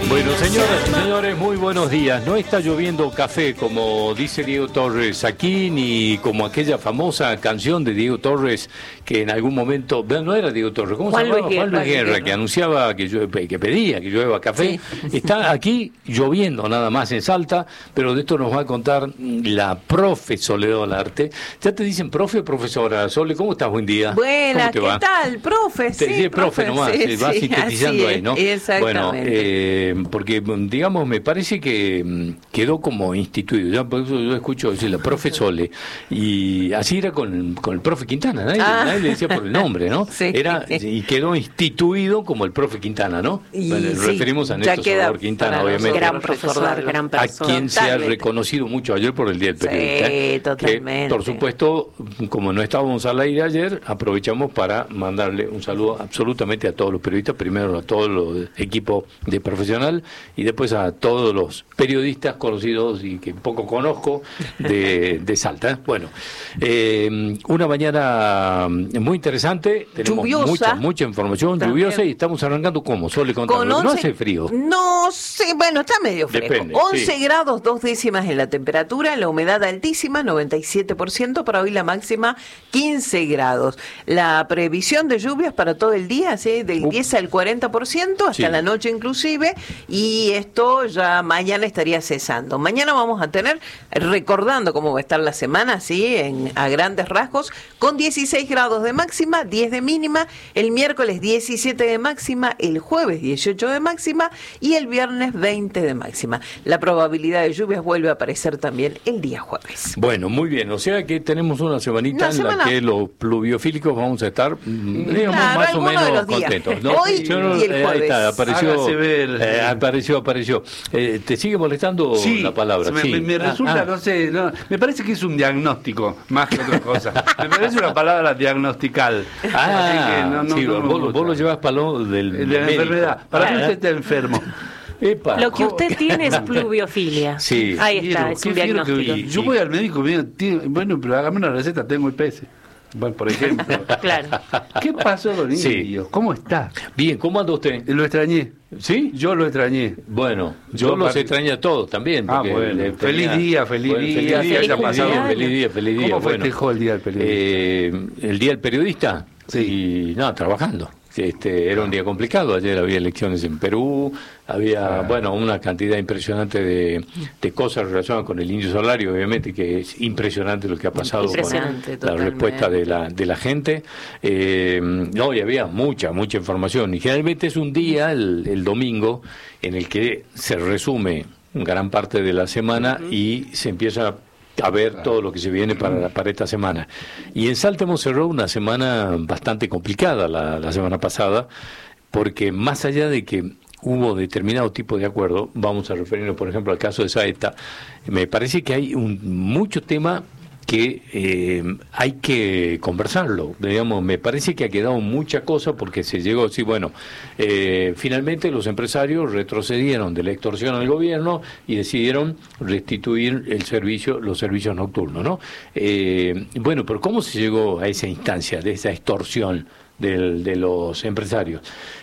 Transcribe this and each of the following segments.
Bueno, señoras y señores, muy buenos días. No está lloviendo café, como dice Diego Torres aquí, ni como aquella famosa canción de Diego Torres que en algún momento, no era Diego Torres, ¿cómo se llamaba? Juan Luis Guerra, que anunciaba que pedía que llueva café. Sí. Está aquí lloviendo nada más en Salta, pero de esto nos va a contar la profe Soledad Olarte. Ya te dicen profe o profesora. Sole, ¿cómo estás? Buen día. Buenas, ¿qué tal? Profe, te dice profe nomás, sí, va sintetizando ahí, ¿no? Exactamente. Bueno, porque, digamos, me parece que quedó como instituido. Ya por eso yo escucho decir la profe Sole, y así era con el profe Quintana, nadie le decía por el nombre, ¿no? Sí. Y quedó instituido como el profe Quintana, ¿no? Bueno, referimos a Néstor Salvador Quintana, obviamente. Gran profesor, gran persona. A quien se ha reconocido mucho ayer por el Día del Periodista. Sí, totalmente. Que, por supuesto, como no estábamos al aire ayer, aprovechamos para mandarle un saludo absolutamente a todos los periodistas, primero a todos los equipos de profesional y después a todos los periodistas conocidos y que poco conozco de Salta. Bueno, una mañana muy interesante, tenemos mucha información, también. Lluviosa, y estamos arrancando como Sole contando. No hace frío. No sé, bueno, está medio fresco. Depende, 11 grados, 2 décimas en la temperatura, la humedad altísima, 97%, para hoy la máxima 15 grados. La previsión de lluvias para todo el día, ¿sí? Del 10 al 40%, hasta la noche inclusive, y esto ya mañana estaría cesando. Mañana vamos a tener, recordando cómo va a estar la semana, ¿sí? A grandes rasgos, con 16 grados de máxima, 10 de mínima, el miércoles 17 de máxima, el jueves 18 de máxima y el viernes 20 de máxima. La probabilidad de lluvias vuelve a aparecer también el día jueves. Bueno, muy bien, o sea que tenemos una semanita en la que los pluviofílicos vamos a estar, digamos, más o menos contentos, ¿no? Hoy y el jueves. Ahí está, apareció. ¿Te sigue molestando la palabra? Me resulta, no sé, me parece que es un diagnóstico más que otra cosa. Me parece una palabra diagnostical. Vos lo llevas para lo de la enfermedad. Para mí usted está enfermo. Epa, lo que usted tiene es pluviofilia. Sí. Ahí está, es un diagnóstico. Yo voy al médico y me digo, bueno, pero hágame una receta, tengo IPS. Bueno, por ejemplo. Claro. ¿Qué pasó, don Indio? ¿Cómo está? Bien, ¿cómo anda usted? Lo extrañé. ¿Sí? Yo lo extrañé. Bueno, yo los extraño a todos también. Bueno. Feliz día. Feliz día. ¿Cómo festejó el Día del Periodista? ¿El Día del Periodista? Sí. Y nada, trabajando. Era un día complicado. Ayer había elecciones en Perú, había una cantidad impresionante de cosas relacionadas con el Indio Solari, obviamente, que es impresionante lo que ha pasado con la respuesta de la gente. Y había mucha información. Y generalmente es un día, el domingo, en el que se resume gran parte de la semana y se empieza a ver todo lo que se viene para esta semana. Y en Salta hemos cerrado una semana bastante complicada la semana pasada, porque más allá de que hubo determinado tipo de acuerdo, vamos a referirnos por ejemplo al caso de Saeta, me parece que hay mucho tema que hay que conversarlo, digamos. Me parece que ha quedado mucha cosa porque se llegó a decir, finalmente los empresarios retrocedieron de la extorsión al gobierno y decidieron restituir los servicios nocturnos, ¿no? Pero ¿cómo se llegó a esa instancia de esa extorsión de los empresarios?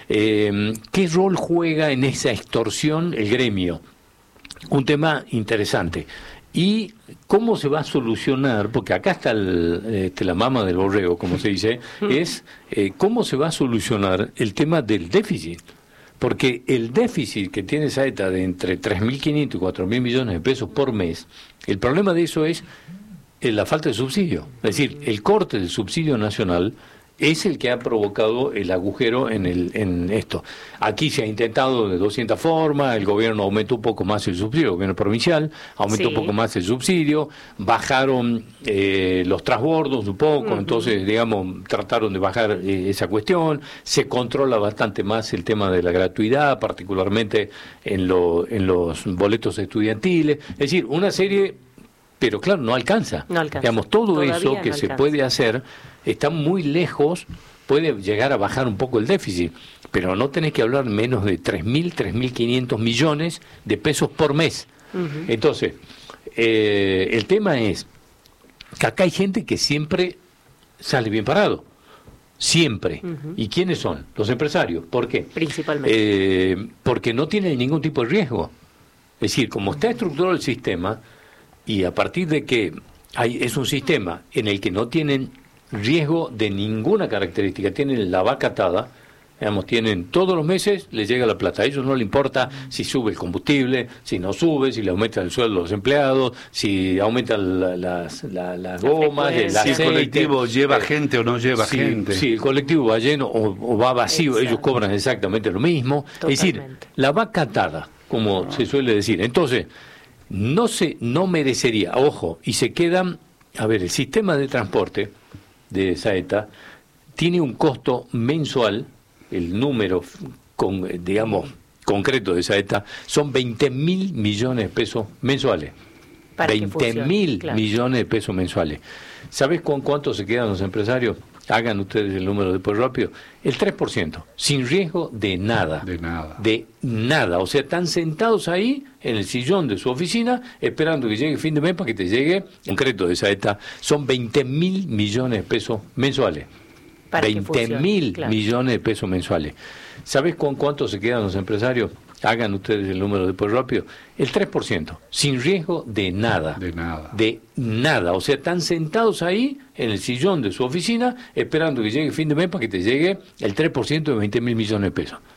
¿Qué rol juega en esa extorsión el gremio? Un tema interesante. ¿Y cómo se va a solucionar? Porque acá está la mama del borrego, como se dice, es cómo se va a solucionar el tema del déficit. Porque el déficit que tiene Saeta de entre 3.500 y 4.000 millones de pesos por mes, el problema de eso es la falta de subsidio. Es decir, el corte del subsidio nacional es el que ha provocado el agujero en esto. Aquí se ha intentado de 200 formas, el gobierno aumentó un poco más el subsidio, el gobierno provincial aumentó un poco más el subsidio, bajaron los transbordos un poco, entonces, digamos, trataron de bajar esa cuestión, se controla bastante más el tema de la gratuidad, particularmente en los boletos estudiantiles, es decir, una serie, pero claro, no alcanza. Digamos, todo eso que se puede hacer está muy lejos, puede llegar a bajar un poco el déficit, pero no tenés que hablar menos de 3.500 millones de pesos por mes. Entonces, el tema es que acá hay gente que siempre sale bien parado. Siempre. ¿Y quiénes son? Los empresarios. ¿Por qué? Principalmente. Porque no tienen ningún tipo de riesgo. Es decir, como está estructurado el sistema, y a partir de que es un sistema en el que no tienen riesgo de ninguna característica, tienen la vaca atada, digamos, tienen todos los meses, les llega la plata. A ellos no les importa si sube el combustible, si no sube, si le aumenta el sueldo a los empleados, si aumentan las gomas, el aceite. Si el colectivo lleva gente o no lleva gente. Si el colectivo va lleno o va vacío, Exacto. ellos cobran exactamente lo mismo. Totalmente. Es decir, la vaca atada, como se suele decir. Entonces, no merecería, ojo, y se quedan, a ver, el sistema de transporte de Saeta tiene un costo mensual, el número concreto de Saeta son 20.000 millones de pesos mensuales. Para que 20.000 funcione, claro. millones de pesos mensuales. ¿Sabes con cuánto se quedan los empresarios? Hagan ustedes el número después rápido. El 3%, sin riesgo de nada. De nada. De nada. O sea, están sentados ahí en el sillón de su oficina esperando que llegue el fin de mes para que te llegue el crédito de Saeta. Son 20.000 millones de pesos mensuales. Para que 20.000 funcione, claro. millones de pesos mensuales. ¿Sabes con cuánto se quedan los empresarios? Hagan ustedes el número después rápido. El 3%, sin riesgo de nada. De nada. De nada. O sea, están sentados ahí en el sillón de su oficina esperando que llegue el fin de mes para que te llegue el 3% de 20.000 millones de pesos.